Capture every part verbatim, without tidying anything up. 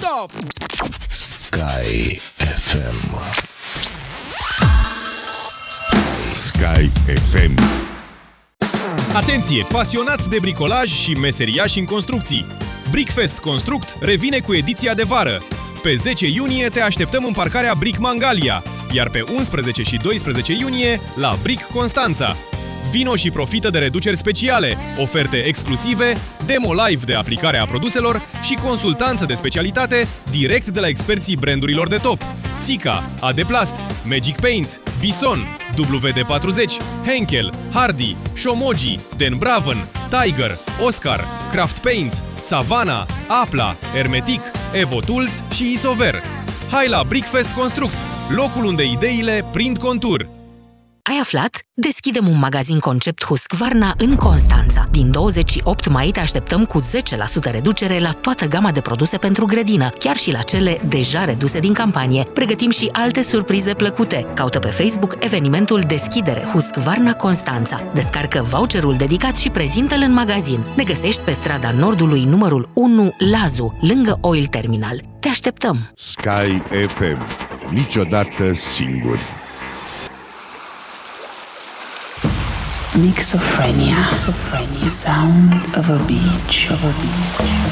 Stop! Sky F M. Sky F M. Atenție, pasionați de bricolaj și meseriași în construcții! Brickfest Construct revine cu ediția de vară. Pe zece iunie te așteptăm în parcarea Brick Mangalia, iar pe unsprezece și doisprezece iunie la Brick Constanța. Vino și profită de reduceri speciale, oferte exclusive, demo live de aplicare a produselor și consultanță de specialitate direct de la experții brandurilor de top: Sika, Adeplast, Magic Paints, Bison, W D patruzeci, Henkel, Hardy, Shomogi, Den Braven, Tiger, Oscar, Craft Paints, Savana, Apla, Hermetic, Evo Tools și Isover. Hai la Brickfest Construct, locul unde ideile prind contur. Ai aflat? Deschidem un magazin concept Husqvarna în Constanța. Din douăzeci și opt mai te așteptăm cu zece la sută reducere la toată gama de produse pentru grădină, chiar și la cele deja reduse din campanie. Pregătim și alte surprize plăcute. Caută pe Facebook evenimentul Deschidere Husqvarna Constanța. Descarcă voucherul dedicat și prezintă-l în magazin. Ne găsești pe strada Nordului numărul unu Lazu, lângă Oil Terminal. Te așteptăm! Sky F M. Niciodată singuri. Mixophenia. Mixophenia. Sound of a beach. Of a beach.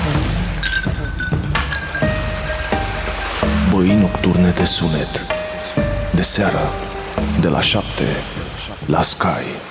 Băi nocturne de sunet. De seară, de la șapte, la Sky.